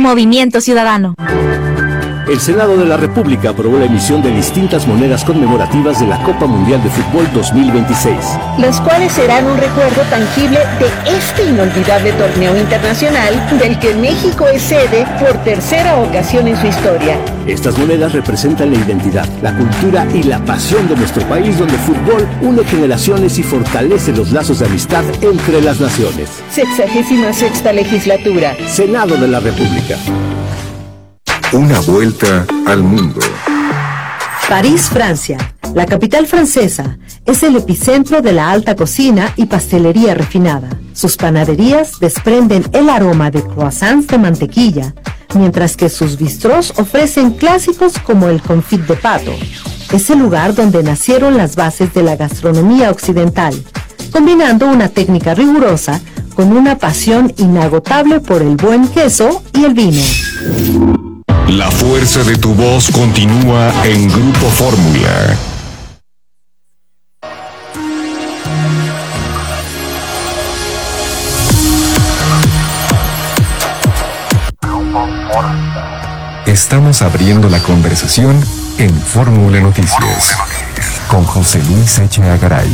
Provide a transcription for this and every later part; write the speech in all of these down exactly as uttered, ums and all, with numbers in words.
Movimiento Ciudadano. El Senado de la República aprobó la emisión de distintas monedas conmemorativas de la Copa Mundial de Fútbol dos mil veintiséis. Las cuales serán un recuerdo tangible de este inolvidable torneo internacional del que México es sede por tercera ocasión en su historia. Estas monedas representan la identidad, la cultura y la pasión de nuestro país, donde el fútbol une generaciones y fortalece los lazos de amistad entre las naciones. Sexagésima sexta legislatura. Senado de la República. Una vuelta al mundo. París, Francia. La capital francesa es el epicentro de la alta cocina y pastelería refinada. Sus panaderías desprenden el aroma de croissants de mantequilla, mientras que sus bistrós ofrecen clásicos como el confit de pato. Es el lugar donde nacieron las bases de la gastronomía occidental, combinando una técnica rigurosa con una pasión inagotable por el buen queso y el vino. La fuerza de tu voz continúa en Grupo Fórmula. Estamos abriendo la conversación en Fórmula Noticias con José Luis Echeagaray. Garay.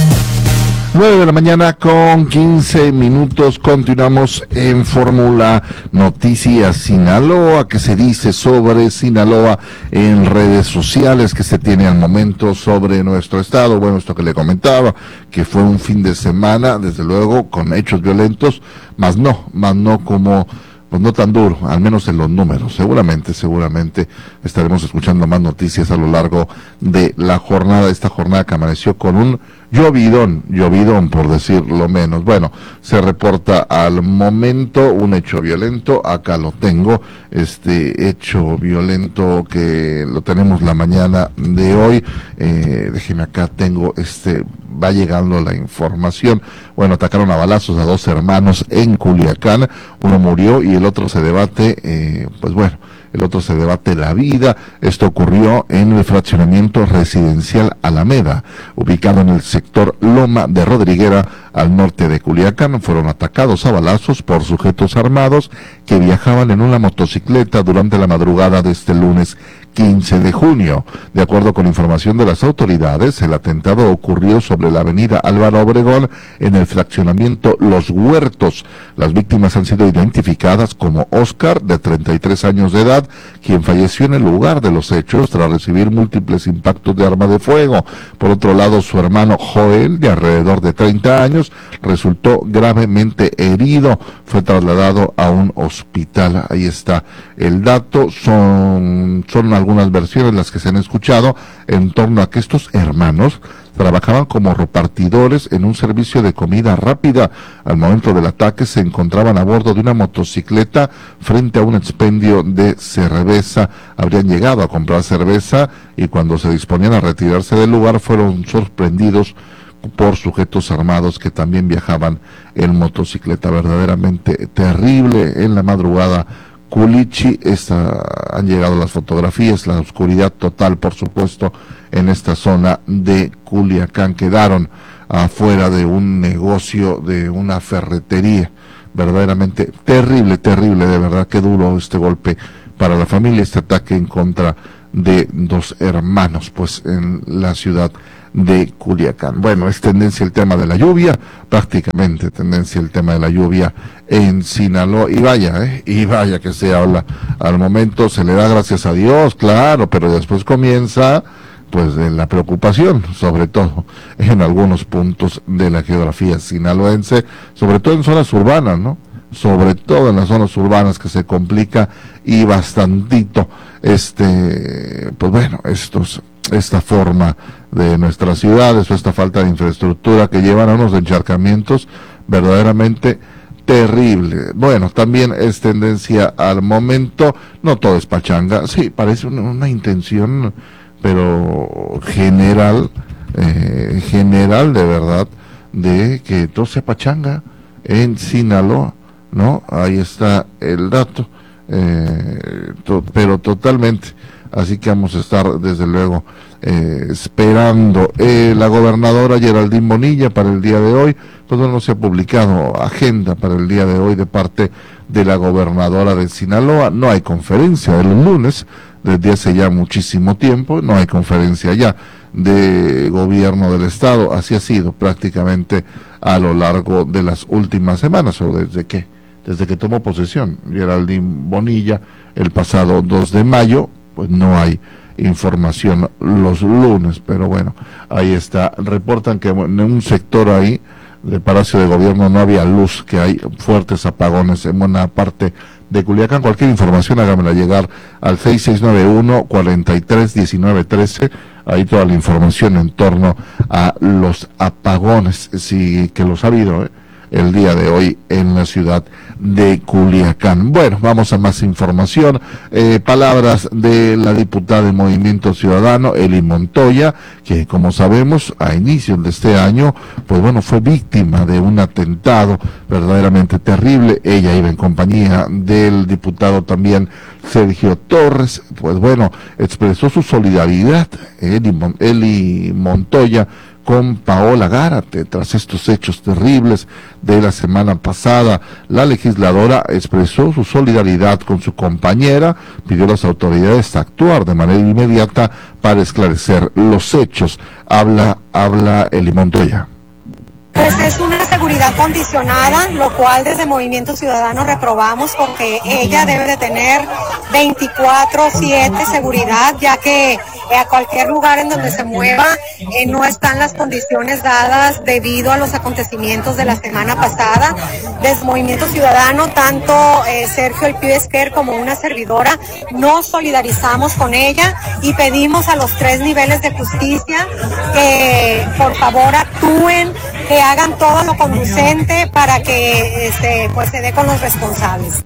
nueve de la mañana con quince minutos, continuamos en Fórmula Noticias. Sinaloa, ¿qué se dice sobre Sinaloa en redes sociales? ¿Qué se tiene al momento sobre nuestro estado? Bueno, esto que le comentaba, que fue un fin de semana, desde luego, con hechos violentos, más no, más no como... pues no tan duro, al menos en los números. Seguramente, seguramente estaremos escuchando más noticias a lo largo de la jornada, esta jornada que amaneció con un llovidón, llovidón por decirlo menos. Bueno, se reporta al momento un hecho violento, acá lo tengo, este hecho violento que lo tenemos la mañana de hoy, eh, déjeme acá, tengo este, va llegando la información. Bueno, atacaron a balazos a dos hermanos en Culiacán, uno murió y el otro se debate, eh, pues bueno, el otro se debate la vida. Esto ocurrió en el fraccionamiento residencial Alameda, ubicado en el sector Loma de Rodriguera, al norte de Culiacán. Fueron atacados a balazos por sujetos armados que viajaban en una motocicleta durante la madrugada de este lunes quince de junio. De acuerdo con información de las autoridades, el atentado ocurrió sobre la avenida Álvaro Obregón, en el fraccionamiento Los Huertos. Las víctimas han sido identificadas como Oscar, de treinta y tres años de edad, quien falleció en el lugar de los hechos tras recibir múltiples impactos de arma de fuego. Por otro lado, su hermano Joel, de alrededor de treinta años, resultó gravemente herido. Fue trasladado a un hospital. Ahí está el dato. Son, son algunas versiones las que se han escuchado en torno a que estos hermanos trabajaban como repartidores en un servicio de comida rápida. Al momento del ataque se encontraban a bordo de una motocicleta frente a un expendio de cerveza. Habrían llegado a comprar cerveza y cuando se disponían a retirarse del lugar fueron sorprendidos por sujetos armados que también viajaban en motocicleta. Verdaderamente terrible en la madrugada. Culichi, esta, han llegado las fotografías, la oscuridad total, por supuesto, en esta zona de Culiacán. Quedaron afuera de un negocio, de una ferretería. Verdaderamente terrible, terrible, de verdad, qué duro este golpe para la familia, este ataque en contra de dos hermanos, pues, en la ciudad de Culiacán. Bueno, es tendencia el tema de la lluvia, prácticamente tendencia el tema de la lluvia en Sinaloa, y vaya, eh, y vaya que se habla, al momento se le da gracias a Dios, claro, pero después comienza, pues, de la preocupación, sobre todo en algunos puntos de la geografía sinaloense, sobre todo en zonas urbanas, ¿no? Sobre todo en las zonas urbanas que se complica y bastantito, este, pues bueno, estos, esta forma de nuestras ciudades o esta falta de infraestructura que llevan a unos encharcamientos verdaderamente terrible. Bueno, también es tendencia al momento, no todo es pachanga, sí, parece una, una intención, pero general, eh, general de verdad, de que todo sea pachanga en Sinaloa, ¿no? Ahí está el dato, eh, to, pero totalmente, así que vamos a estar desde luego eh, esperando. Eh, la gobernadora Geraldine Bonilla para el día de hoy, pues no se ha publicado agenda para el día de hoy de parte de la gobernadora de Sinaloa. No hay conferencia de los lunes desde hace ya muchísimo tiempo, no hay conferencia ya de gobierno del estado, así ha sido prácticamente a lo largo de las últimas semanas, o desde que desde que tomó posesión Geraldine Bonilla el pasado dos de mayo, pues no hay información los lunes, pero bueno, ahí está. Reportan que en un sector ahí del Palacio de Gobierno no había luz, que hay fuertes apagones en buena parte de Culiacán. Cualquier información hágamela llegar al seis seis nueve uno, cuatro tres uno nueve uno tres, ahí toda la información en torno a los apagones, sí que los ha habido, ¿eh? el día de hoy en la ciudad de Culiacán. Bueno, vamos a más información. Eh, palabras de la diputada de Movimiento Ciudadano, Eli Montoya, que como sabemos, a inicios de este año, pues bueno, fue víctima de un atentado verdaderamente terrible. Ella iba en compañía del diputado también Sergio Torres. Pues bueno, expresó su solidaridad, Eli, Mon- Eli Montoya, con Paola Gárate tras estos hechos terribles de la semana pasada. La legisladora expresó su solidaridad con su compañera, pidió a las autoridades actuar de manera inmediata para esclarecer los hechos. Habla, habla Eli Montoya. Pues es una seguridad condicionada, lo cual desde Movimiento Ciudadano reprobamos, porque ella debe de tener veinticuatro siete seguridad, ya que a cualquier lugar en donde se mueva eh, no están las condiciones dadas debido a los acontecimientos de la semana pasada. Desde Movimiento Ciudadano, tanto eh, Sergio El Pibe Esquer como una servidora nos solidarizamos con ella y pedimos a los tres niveles de justicia que por favor actúen, que hagan todo lo conducente para que este, pues se dé con los responsables.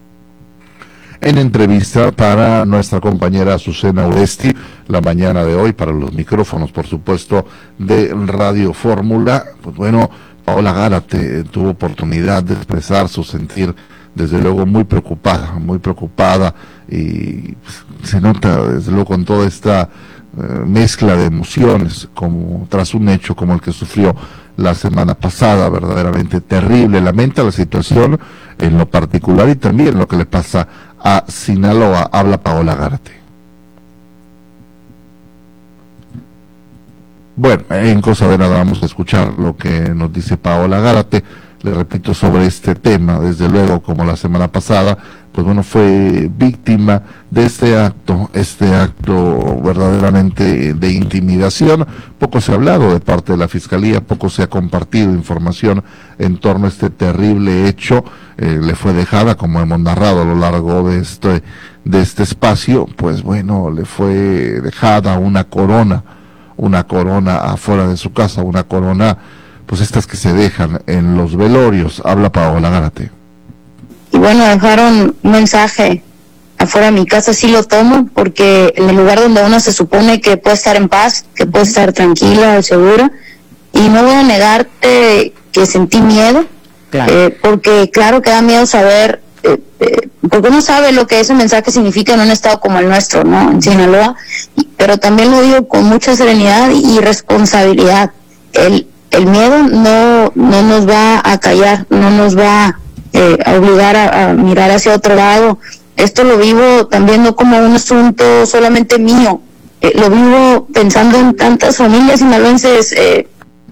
En entrevista para nuestra compañera Azucena Uresti, la mañana de hoy, para los micrófonos, por supuesto, de Radio Fórmula, pues bueno, Paola Gárate tuvo oportunidad de expresar su sentir, desde luego muy preocupada, muy preocupada, y pues, se nota desde luego con toda esta eh, mezcla de emociones, como tras un hecho como el que sufrió la semana pasada, verdaderamente terrible. Lamenta la situación en lo particular y también lo que le pasa a Sinaloa. Habla Paola Gárate. Bueno, en cosa de nada vamos a escuchar lo que nos dice Paola Gárate. Le repito, sobre este tema, desde luego, como la semana pasada, pues bueno, fue víctima de este acto, este acto verdaderamente de intimidación. Poco se ha hablado de parte de la Fiscalía, poco se ha compartido información en torno a este terrible hecho. Eh, le fue dejada, como hemos narrado a lo largo de este, de este espacio, pues bueno, le fue dejada una corona, una corona afuera de su casa, una corona, pues estas que se dejan en los velorios. Habla Paola Gárate. Y bueno, dejaron un mensaje afuera de mi casa, sí lo tomo, porque en el lugar donde uno se supone que puede estar en paz, que puede estar tranquila, segura, y no voy a negarte que sentí miedo, claro. eh, porque claro que da miedo saber, eh, eh, porque uno sabe lo que ese mensaje significa en un estado como el nuestro, ¿no? En Sinaloa, pero también lo digo con mucha serenidad y responsabilidad. El El miedo no, no nos va a callar, no nos va eh, a obligar a, a mirar hacia otro lado. Esto lo vivo también no como un asunto solamente mío, eh, lo vivo pensando en tantas familias sinaloenses. Eh.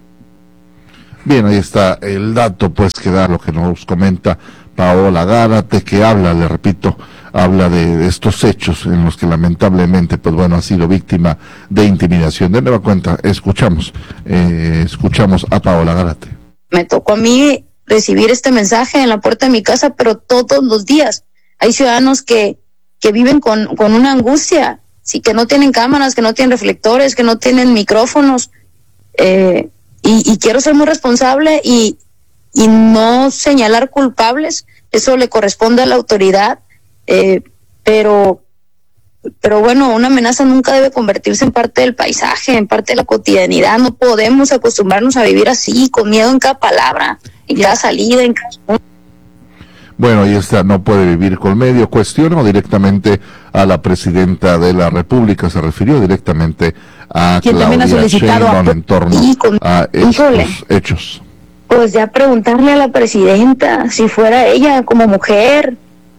Bien, ahí está el dato, pues, que da lo que nos comenta Paola Gárate, que habla, le repito, habla de, de estos hechos en los que lamentablemente, pues bueno, ha sido víctima de intimidación. De nueva cuenta, escuchamos, eh, escuchamos a Paola Gárate. Me tocó a mí recibir este mensaje en la puerta de mi casa, pero todos los días. Hay ciudadanos que, que viven con, con una angustia, sí, que no tienen cámaras, que no tienen reflectores, que no tienen micrófonos, eh, y, y quiero ser muy responsable y, y no señalar culpables. Eso le corresponde a la autoridad. Eh, pero pero bueno, una amenaza nunca debe convertirse en parte del paisaje, en parte de la cotidianidad. No podemos acostumbrarnos a vivir así, con miedo en cada palabra, en cada salida, en cada... Bueno, y esta no puede vivir con medio. Cuestionó directamente a la presidenta de la República, se refirió directamente a Claudia Sheinbaum en torno a estos hechos. Pues ya preguntarle a la presidenta, si fuera ella como mujer,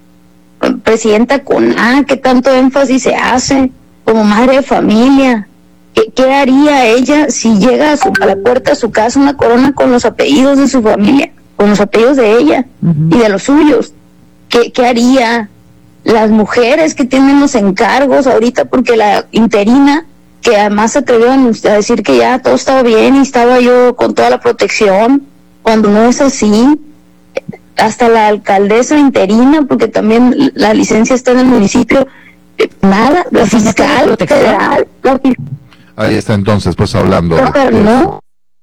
presidenta con A, ¿qué tanto énfasis se hace? Como madre de familia, ¿qué, qué haría ella si llega a, su, a la puerta de su casa una corona con los apellidos de su familia, con los apellidos de ella uh-huh. y de los suyos? ¿Qué, qué haría? Las mujeres que tienen los encargos ahorita, porque la interina, que además se atrevieron a decir que ya todo estaba bien y estaba yo con toda la protección, cuando no es así. Hasta la alcaldesa interina, porque también la licencia está en el municipio, nada, la fiscal federal. La fis- Ahí está entonces, pues hablando. No, de, no.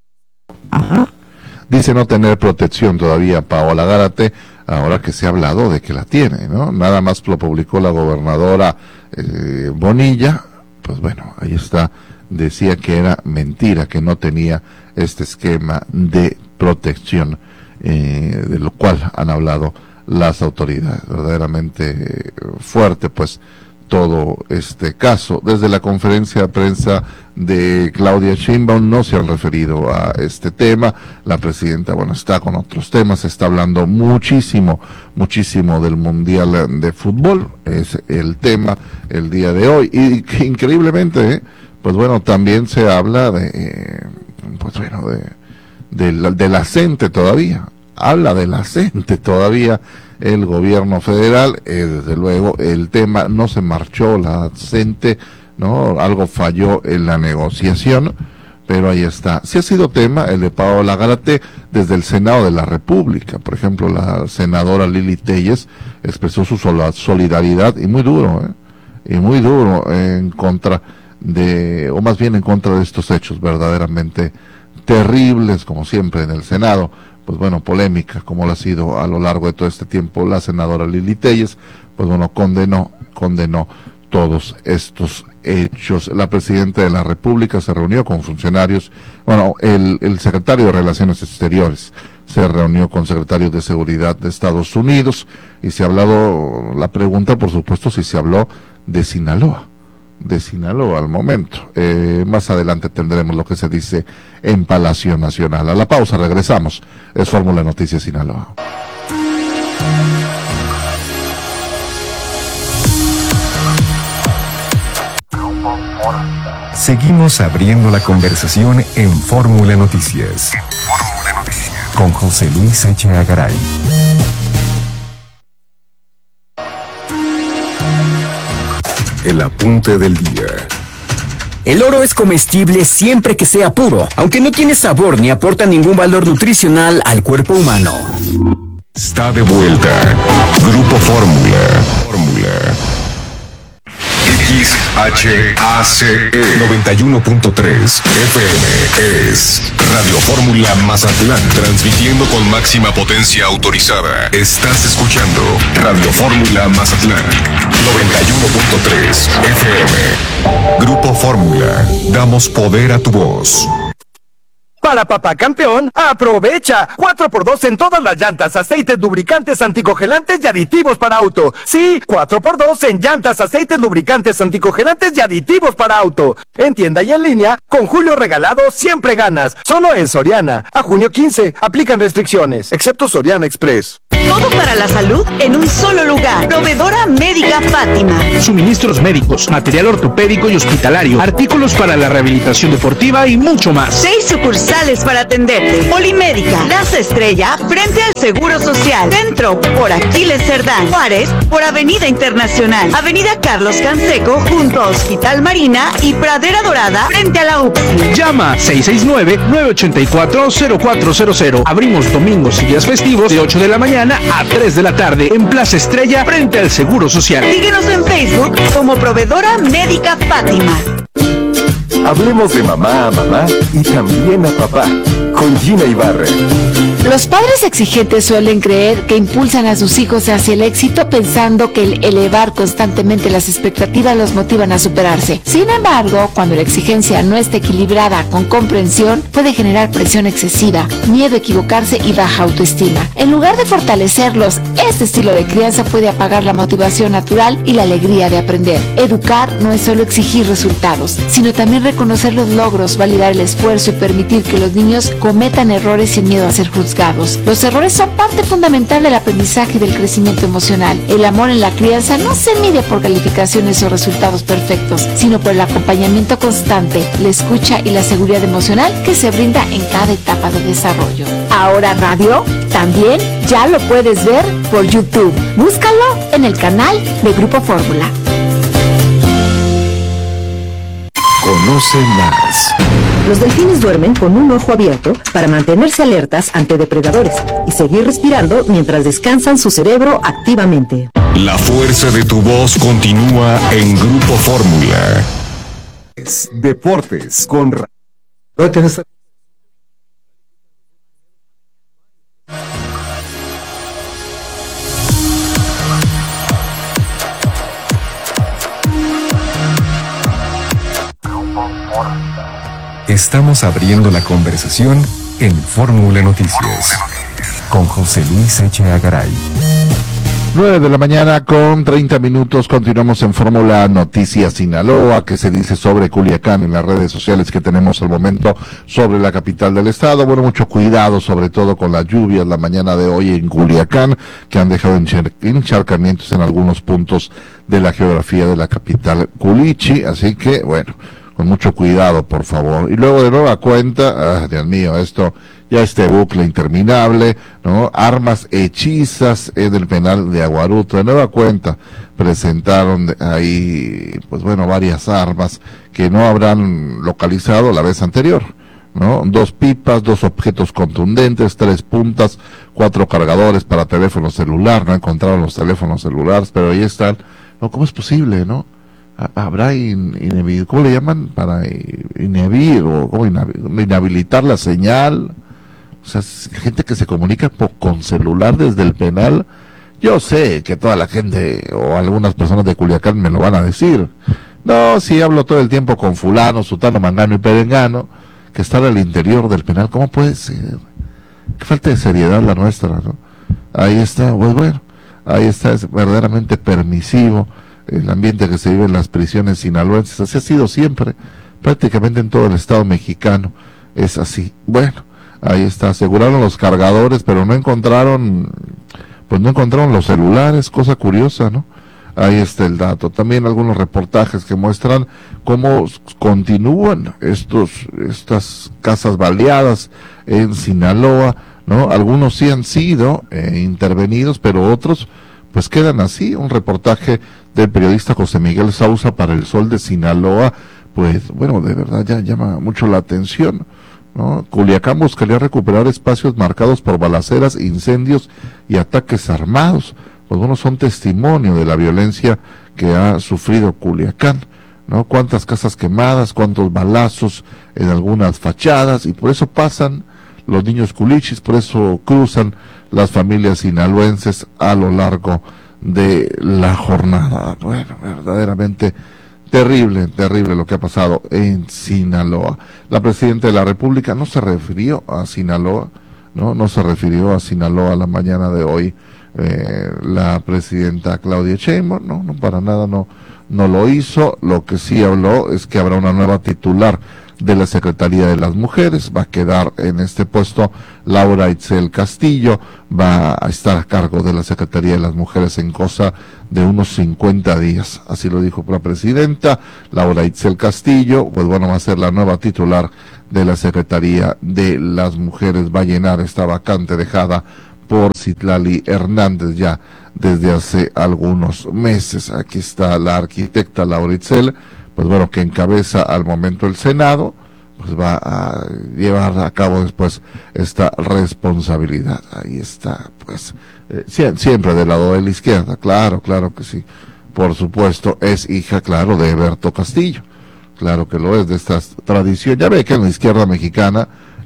Ajá. Dice no tener protección todavía Paola Gárate, ahora que se ha hablado de que la tiene, ¿no? Nada más lo publicó la gobernadora eh, Bonilla, pues bueno, ahí está, decía que era mentira, que no tenía este esquema de protección, eh, de lo cual han hablado las autoridades. Verdaderamente fuerte, pues, todo este caso. Desde la conferencia de prensa de Claudia Sheinbaum no se han referido a este tema. La presidenta, bueno, está con otros temas, está hablando muchísimo, muchísimo del Mundial de Fútbol, es el tema el día de hoy. Y que increíblemente, eh, pues bueno, también se habla de, eh, pues bueno, de, de, de la CENTE todavía. Habla de la CENTE todavía el gobierno federal, eh, desde luego el tema no se marchó, la CENTE, ¿no? Algo falló en la negociación, pero ahí está. Sí ha sido tema el de Paola Gárate desde el Senado de la República. Por ejemplo, la senadora Lili Téllez expresó su solidaridad, y muy duro, ¿eh? Y muy duro en contra de, o más bien en contra de estos hechos verdaderamente terribles, como siempre en el Senado. Pues bueno, polémica, como lo ha sido a lo largo de todo este tiempo la senadora Lili Téllez, pues bueno, condenó, condenó todos estos hechos. La presidenta de la República se reunió con funcionarios, bueno, el, el secretario de Relaciones Exteriores se reunió con secretarios de Seguridad de Estados Unidos, y se ha hablado, la pregunta por supuesto, si se habló de Sinaloa. de Sinaloa al momento. Eh, más adelante tendremos lo que se dice en Palacio Nacional. A la pausa regresamos. Es Fórmula Noticias Sinaloa. Seguimos abriendo la conversación en Fórmula Noticias. Fórmula Noticias. Con José Luis Echeagaray. El apunte del día. El oro es comestible siempre que sea puro, aunque no tiene sabor ni aporta ningún valor nutricional al cuerpo humano. Está de vuelta. Grupo Fórmula. Fórmula. X H A C E noventa y uno punto tres F M es Radio Fórmula Mazatlán, transmitiendo con máxima potencia autorizada. Estás escuchando Radio Fórmula Mazatlán noventa y uno punto tres F M. Grupo Fórmula, damos poder a tu voz. Para papá campeón, aprovecha cuatro por dos en todas las llantas, aceites, lubricantes, anticongelantes y aditivos para auto. Sí, cuatro por dos en llantas, aceites, lubricantes, anticongelantes y aditivos para auto. En tienda y en línea, con Julio Regalado siempre ganas. Solo en Soriana. A junio quince, aplican restricciones, excepto Soriana Express. Todo para la salud en un solo lugar. Proveedora Médica Fátima. Suministros médicos, material ortopédico y hospitalario, artículos para la rehabilitación deportiva y mucho más. Seis sucursales para atenderte. Polimédica, Plaza Estrella, frente al Seguro Social. Centro, por Aquiles Cerdán. Juárez, por Avenida Internacional. Avenida Carlos Canseco, junto a Hospital Marina y Pradera Dorada, frente a la U P S I. Llama seis seis nueve, nueve ocho cuatro, cero cuatro cero cero. Abrimos domingos y días festivos de ocho de la mañana a tres de la tarde en Plaza Estrella, frente al Seguro Social. Síguenos en Facebook como Proveedora Médica Fátima. Hablemos de mamá a mamá y también a papá con Gina Ibarra. Los padres exigentes suelen creer que impulsan a sus hijos hacia el éxito pensando que el elevar constantemente las expectativas los motivan a superarse. Sin embargo, cuando la exigencia no está equilibrada con comprensión, puede generar presión excesiva, miedo a equivocarse y baja autoestima. En lugar de fortalecerlos, este estilo de crianza puede apagar la motivación natural y la alegría de aprender. Educar no es solo exigir resultados, sino también reconocer los logros, validar el esfuerzo y permitir que los niños cometan errores sin miedo a ser juzgados. Los errores son parte fundamental del aprendizaje y del crecimiento emocional. El amor en la crianza no se mide por calificaciones o resultados perfectos, sino por el acompañamiento constante, la escucha y la seguridad emocional que se brinda en cada etapa de desarrollo. Ahora Radio también ya lo puedes ver por YouTube. Búscalo en el canal de Grupo Fórmula. Conoce más. Los delfines duermen con un ojo abierto para mantenerse alertas ante depredadores y seguir respirando mientras descansan su cerebro activamente. La fuerza de tu voz continúa en Grupo Fórmula. Deportes con... Estamos abriendo la conversación en Fórmula Noticias con José Luis Echeagaray. Garay. nueve de la mañana con treinta minutos, continuamos en Fórmula Noticias Sinaloa. ¿Qué se dice sobre Culiacán en las redes sociales que tenemos al momento sobre la capital del estado? Bueno, mucho cuidado, sobre todo con las lluvias la mañana de hoy en Culiacán, que han dejado enchar- encharcamientos en algunos puntos de la geografía de la capital Culichi, así que, bueno, con mucho cuidado, por favor. Y luego de nueva cuenta, ah, Dios mío, esto, ya este bucle interminable, ¿no? Armas hechizas en el penal de Aguaruto. De nueva cuenta, presentaron ahí, pues bueno, varias armas que no habrán localizado la vez anterior, ¿no? Dos pipas, dos objetos contundentes, tres puntas, cuatro cargadores para teléfono celular. No encontraron los teléfonos celulares, pero ahí están. No, ¿cómo es posible, no? Habrá in, inhibir, ¿cómo le llaman? Para inhibir o ¿cómo inhabilitar la señal. O sea, gente que se comunica por, con celular desde el penal. Yo sé que toda la gente o algunas personas de Culiacán me lo van a decir. No, si hablo todo el tiempo con fulano, sutano, mangano y perengano, que están al interior del penal. ¿Cómo puede ser? Qué falta de seriedad la nuestra, ¿no? Ahí está, pues bueno, ahí está, es verdaderamente permisivo el ambiente que se vive en las prisiones sinaloenses. Así ha sido siempre, prácticamente en todo el estado mexicano es así. Bueno, ahí está, aseguraron los cargadores, pero no encontraron, pues no encontraron los celulares, cosa curiosa, ¿no? Ahí está el dato. También algunos reportajes que muestran cómo continúan estos, estas casas baleadas en Sinaloa, ¿no? Algunos sí han sido eh, intervenidos, pero otros pues quedan así. Un reportaje del periodista José Miguel Sousa para El Sol de Sinaloa, pues bueno, de verdad ya llama mucho la atención, ¿no? Culiacán buscaría recuperar espacios marcados por balaceras, incendios y ataques armados. Pues bueno, son testimonio de la violencia que ha sufrido Culiacán, ¿no? Cuántas casas quemadas, cuántos balazos en algunas fachadas, y por eso pasan los niños culichis, por eso cruzan las familias sinaloenses a lo largo de la jornada. Bueno, verdaderamente terrible, terrible lo que ha pasado en Sinaloa. La presidenta de la República no se refirió a Sinaloa, no, no se refirió a Sinaloa la mañana de hoy. Eh, la presidenta Claudia Sheinbaum, no, no, para nada no, no lo hizo. Lo que sí habló es que habrá una nueva titular de la Secretaría de las Mujeres. Va a quedar en este puesto Laura Itzel Castillo, va a estar a cargo de la Secretaría de las Mujeres en cosa de unos cincuenta días, así lo dijo la presidenta. Laura Itzel Castillo, pues bueno, va a ser la nueva titular de la Secretaría de las Mujeres, va a llenar esta vacante dejada por Citlali Hernández ya desde hace algunos meses. Aquí está la arquitecta Laura Itzel, pues bueno, que encabeza al momento el Senado, pues va a llevar a cabo después esta responsabilidad. Ahí está, pues, eh, siempre del lado de la izquierda, claro, claro que sí. Por supuesto, es hija, claro, de Eberto Castillo, claro que lo es, de esta tradición. Ya ve que en la izquierda mexicana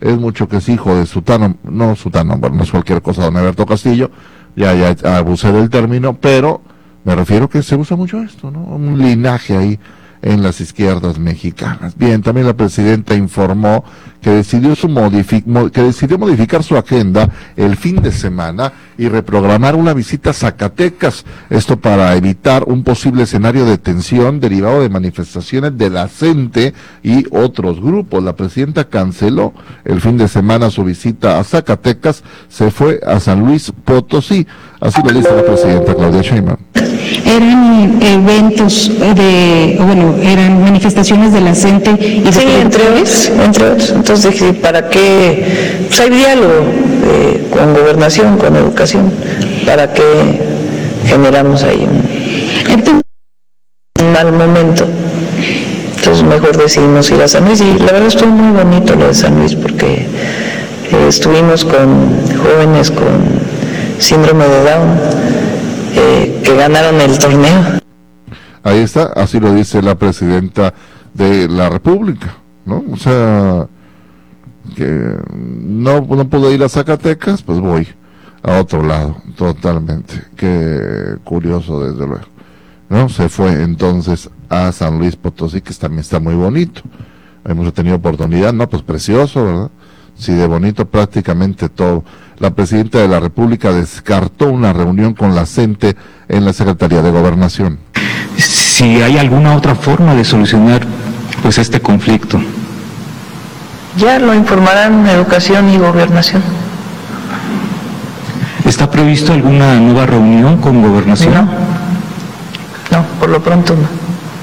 es mucho que es hijo de Sutano, no Sutano, bueno, no es cualquier cosa, don Alberto Castillo, ya, ya abusé del término, pero me refiero que se usa mucho esto, ¿no? Un linaje ahí en las izquierdas mexicanas. Bien, también la presidenta informó que decidió, su modific que decidió modificar su agenda el fin de semana y reprogramar una visita a Zacatecas, esto para evitar un posible escenario de tensión derivado de manifestaciones de la CENTE y otros grupos. La presidenta canceló el fin de semana su visita a Zacatecas, se fue a San Luis Potosí, así lo dice la presidenta Claudia Sheinbaum. Eran eventos de, bueno, eran manifestaciones de la CENTE y de sí, entre otros, entre otros. Entonces dije, ¿para qué? Pues hay diálogo eh, con gobernación, con educación, ¿para qué generamos ahí un, Entonces, un mal momento? Entonces mejor decidimos ir a San Luis, y la verdad estuvo muy bonito lo de San Luis, porque eh, estuvimos con jóvenes con síndrome de Down, Eh, que ganaron el torneo. Ahí está, así lo dice la presidenta de la República, ¿no? O sea, que no, no puedo ir a Zacatecas, pues voy a otro lado, totalmente. Qué curioso, desde luego, ¿no? Se fue entonces a San Luis Potosí, que también está muy bonito. Hemos tenido oportunidad, ¿no? Pues precioso, ¿verdad? Sí, de bonito prácticamente todo. La presidenta de la República descartó una reunión con la CENTE en la Secretaría de Gobernación. Si hay alguna otra forma de solucionar pues este conflicto. Ya lo informarán Educación y Gobernación. ¿Está previsto alguna nueva reunión con Gobernación? No, no, por lo pronto no.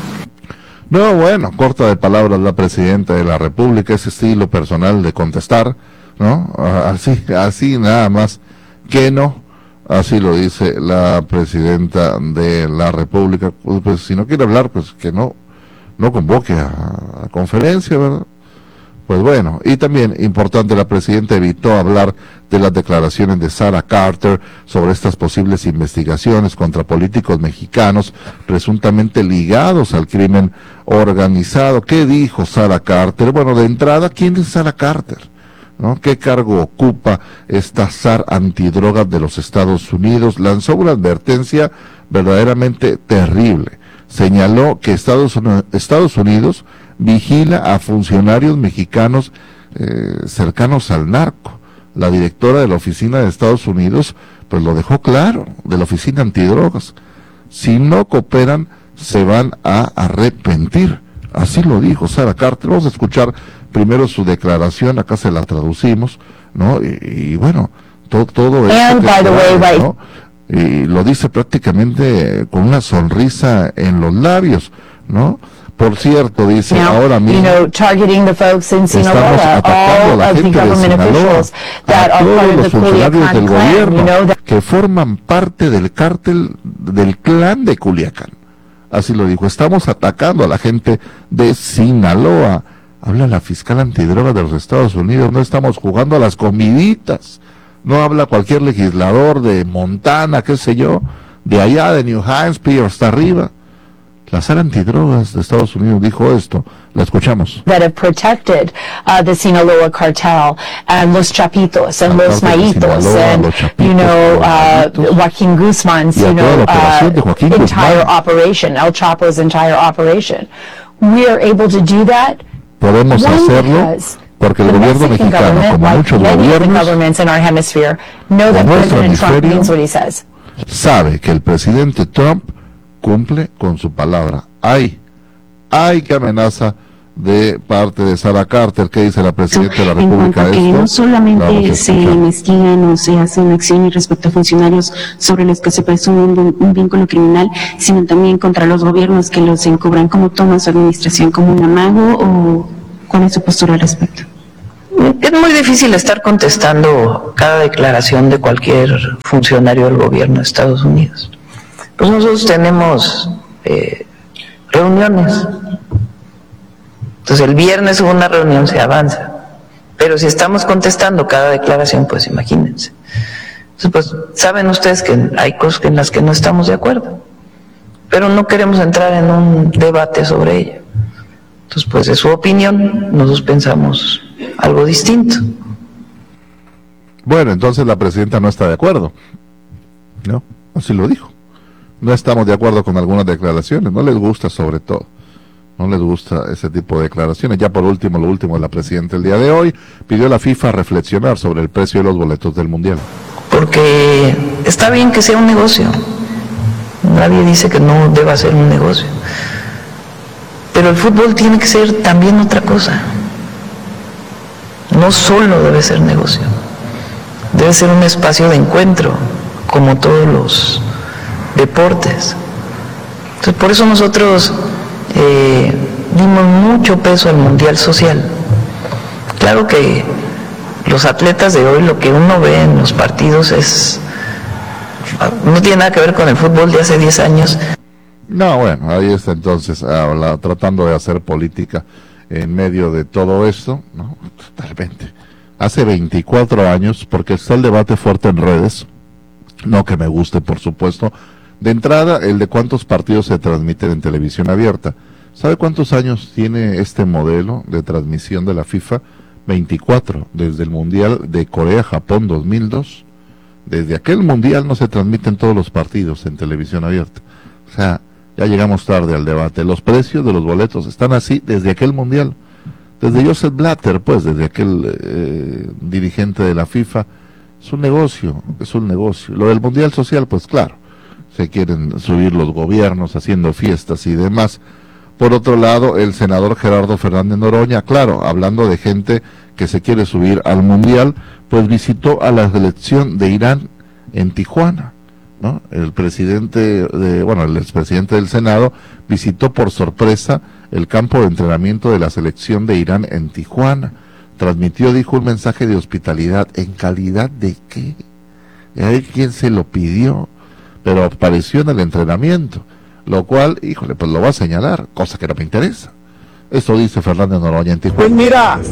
No, bueno, corta de palabras la presidenta de la República, ese estilo personal de contestar, ¿no? Así, así nada más, que no, así lo dice la presidenta de la República. Pues, pues si no quiere hablar, pues que no, no convoque a, a conferencia, ¿verdad? Pues bueno, y también importante, la presidenta evitó hablar de las declaraciones de Sara Carter sobre estas posibles investigaciones contra políticos mexicanos presuntamente ligados al crimen organizado. ¿Qué dijo Sara Carter? Bueno, de entrada, ¿quién es Sara Carter? ¿No? ¿Qué cargo ocupa esta zar antidrogas de los Estados Unidos? Lanzó una advertencia verdaderamente terrible. Señaló que Estados Unidos, Estados Unidos vigila a funcionarios mexicanos eh, cercanos al narco. La directora de la oficina de Estados Unidos pues lo dejó claro, de la oficina antidrogas. Si no cooperan, se van a arrepentir. Así lo dijo Sara Carter. Vamos a escuchar primero su declaración, acá se la traducimos, ¿no? Y, y bueno, todo, todo esto que trae, ¿no? Y lo dice prácticamente con una sonrisa en los labios, ¿no? Por cierto, dice, now, ahora mismo, you know, targeting the folks in Sinaloa, all of the government officials that are part of the Culiacán clan, you know, that... que forman parte del cártel, del clan de Culiacán. Así lo dijo, estamos atacando a la gente de Sinaloa. Habla la fiscal antidroga de los Estados Unidos, no estamos jugando a las comiditas. No habla cualquier legislador de Montana, qué sé yo, de allá de New Hampshire hasta arriba. La sala antidrogas de Estados Unidos dijo esto, la escuchamos. That have protected uh, the Sinaloa cartel and Los Chapitos and Los Maitos and, you know, uh, Joaquín Guzmán's, you know, uh, entire operation, El Chapo's entire operation. We are able to do that. Podemos hacerlo porque el gobierno mexicano, como muchos gobiernos, como nuestro hemisferio, sabe que el presidente Trump cumple con su palabra. Hay, hay que amenaza de parte de Sara Carter. ¿Qué dice la presidenta de la República de esto? No solamente se investigan o se hacen acciones respecto a funcionarios sobre los que se presume un, un vínculo criminal, sino también contra los gobiernos que los encubran. ¿Cómo toma su administración? ¿Como un amago o cuál es su postura al respecto? Es muy difícil estar contestando cada declaración de cualquier funcionario del gobierno de Estados Unidos. Pues nosotros tenemos eh, reuniones. Entonces el viernes hubo una reunión, se avanza. Pero si estamos contestando cada declaración, pues imagínense. Entonces, pues saben ustedes que hay cosas en las que no estamos de acuerdo. Pero no queremos entrar en un debate sobre ello. Entonces, pues es su opinión, nosotros pensamos algo distinto. Bueno, entonces la presidenta no está de acuerdo, ¿no? Así lo dijo. No estamos de acuerdo con algunas declaraciones, no les gusta sobre todo. No les gusta ese tipo de declaraciones. Ya por último, lo último de la presidenta el día de hoy, pidió a la FIFA reflexionar sobre el precio de los boletos del Mundial. Porque está bien que sea un negocio. Nadie dice que no deba ser un negocio. Pero el fútbol tiene que ser también otra cosa. No solo debe ser negocio. Debe ser un espacio de encuentro, como todos los deportes. Entonces, por eso nosotros eh, dimos mucho peso al Mundial Social. Claro que los atletas de hoy, lo que uno ve en los partidos es, no tiene nada que ver con el fútbol de hace diez años. No, bueno, ahí está entonces habla, tratando de hacer política en medio de todo esto, ¿no? Totalmente. Hace veinticuatro años, porque está el debate fuerte en redes, no que me guste, por supuesto. De entrada, el de cuántos partidos se transmiten en televisión abierta. ¿Sabe cuántos años tiene este modelo de transmisión de la FIFA? veinticuatro, desde el Mundial de Corea-Japón dos mil dos. Desde aquel Mundial no se transmiten todos los partidos en televisión abierta. O sea, ya llegamos tarde al debate. Los precios de los boletos están así desde aquel Mundial. Desde Joseph Blatter, pues, desde aquel eh, dirigente de la FIFA. Es un negocio, es un negocio. Lo del Mundial Social, pues claro, se quieren subir los gobiernos haciendo fiestas y demás. Por otro lado, el senador Gerardo Fernández Noroña, claro, hablando de gente que se quiere subir al Mundial, pues visitó a la selección de Irán en Tijuana, ¿no? El presidente, de, bueno, el expresidente del Senado visitó por sorpresa el campo de entrenamiento de la selección de Irán en Tijuana. Transmitió, dijo, un mensaje de hospitalidad. ¿En calidad de qué? A ver quién se lo pidió, pero apareció en el entrenamiento, lo cual, híjole, pues lo va a señalar, cosa que no me interesa. Eso dice Fernández Noroña en Tijuana. Pues mira,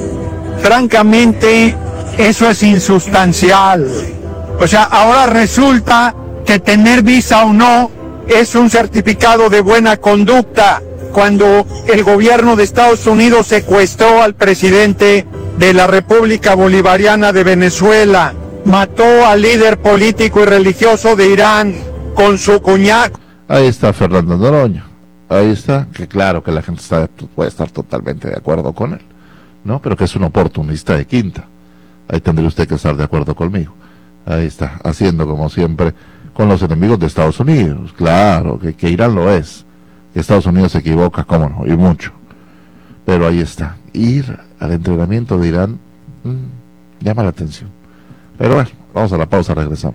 francamente, eso es insustancial. O sea, ahora resulta que tener visa o no es un certificado de buena conducta, cuando el gobierno de Estados Unidos secuestró al presidente de la República Bolivariana de Venezuela, mató al líder político y religioso de Irán con su cuñado. Ahí está Fernando Noroña, ahí está, que claro que la gente está, puede estar totalmente de acuerdo con él, ¿no? Pero que es un oportunista de quinta. Ahí tendría usted que estar de acuerdo conmigo. Ahí está, haciendo como siempre con los enemigos de Estados Unidos. Claro, que, que Irán lo es. Que Estados Unidos se equivoca, cómo no, y mucho. Pero ahí está. Ir al entrenamiento de Irán mmm, llama la atención. Pero bueno, vamos a la pausa, regresamos.